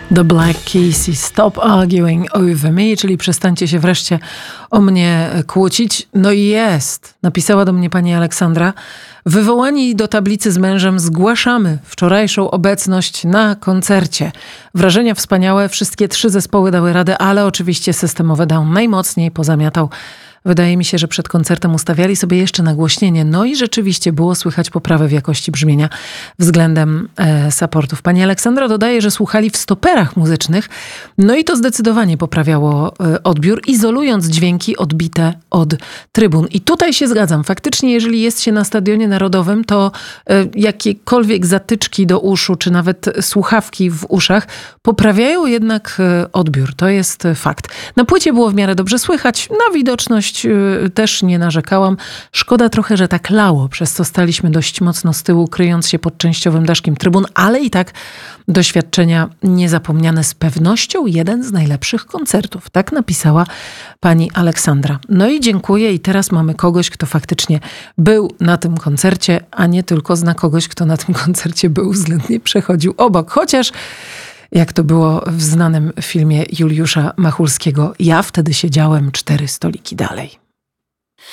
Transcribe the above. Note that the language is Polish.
The Black Keys i Stop Arguing Over Me, czyli przestańcie się wreszcie o mnie kłócić. No i jest, napisała do mnie pani Aleksandra. Wywołani do tablicy z mężem zgłaszamy wczorajszą obecność na koncercie. Wrażenia wspaniałe, wszystkie 3 zespoły dały radę, ale oczywiście systemowy down najmocniej pozamiatał. Wydaje mi się, że przed koncertem ustawiali sobie jeszcze nagłośnienie. No i rzeczywiście było słychać poprawę w jakości brzmienia względem supportów. Pani Aleksandra dodaje, że słuchali w stoperach muzycznych. No i to zdecydowanie poprawiało odbiór, izolując dźwięki odbite od trybun. I tutaj się zgadzam. Faktycznie, jeżeli jest się na Stadionie Narodowym, to jakiekolwiek zatyczki do uszu, czy nawet słuchawki w uszach poprawiają jednak odbiór. To jest fakt. Na płycie było w miarę dobrze słychać. Na widoczność też nie narzekałam. Szkoda trochę, że tak lało, przez co staliśmy dość mocno z tyłu, kryjąc się pod częściowym daszkiem trybun, ale i tak doświadczenia niezapomniane, z pewnością jeden z najlepszych koncertów. Tak napisała pani Aleksandra. No i dziękuję. I teraz mamy kogoś, kto faktycznie był na tym koncercie, a nie tylko zna kogoś, kto na tym koncercie był, względnie przechodził obok. Chociaż jak to było w znanym filmie Juliusza Machulskiego, ja wtedy siedziałem 4 stoliki dalej.